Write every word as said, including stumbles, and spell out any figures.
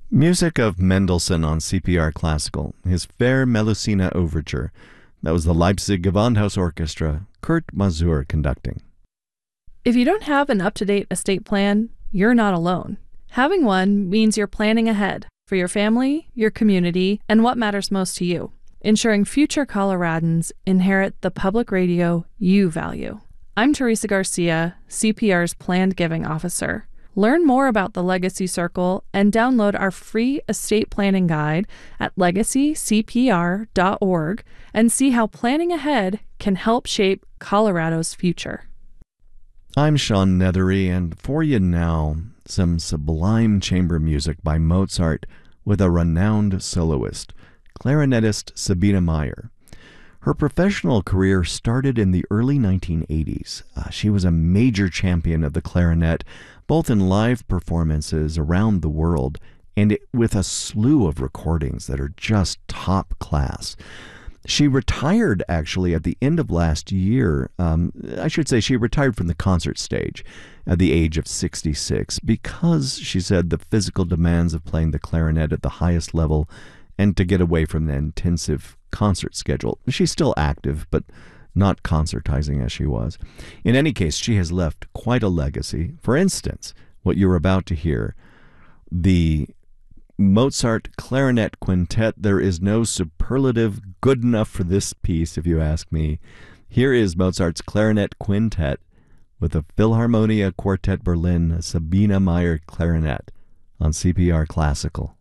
Music of Mendelssohn on C P R Classical, his Fair Melusina Overture. That was the Leipzig Gewandhaus Orchestra, Kurt Masur conducting. If you don't have an up-to-date estate plan, you're not alone. Having one means you're planning ahead for your family, your community, and what matters most to you, ensuring future Coloradans inherit the public radio you value. I'm Teresa Garcia, C P R's Planned Giving Officer. Learn more about the Legacy Circle and download our free estate planning guide at legacy c p r dot org and see how planning ahead can help shape Colorado's future. I'm Sean Nethery, and for you now, some sublime chamber music by Mozart with a renowned soloist, clarinetist Sabina Meyer. Her professional career started in the early nineteen eighties. Uh, she was a major champion of the clarinet, both in live performances around the world and it, with a slew of recordings that are just top class. She retired, actually, at the end of last year. Um, I should say she retired from the concert stage at the age of sixty-six because, she said, the physical demands of playing the clarinet at the highest level and to get away from the intensive concert schedule. She's still active, but not concertizing as she was. In any case, she has left quite a legacy. For instance, what you're about to hear, the Mozart Clarinet Quintet. There is no superlative good enough for this piece, if you ask me. Here is Mozart's Clarinet Quintet with the Philharmonia Quartet Berlin, Sabina Meyer clarinet on C P R Classical.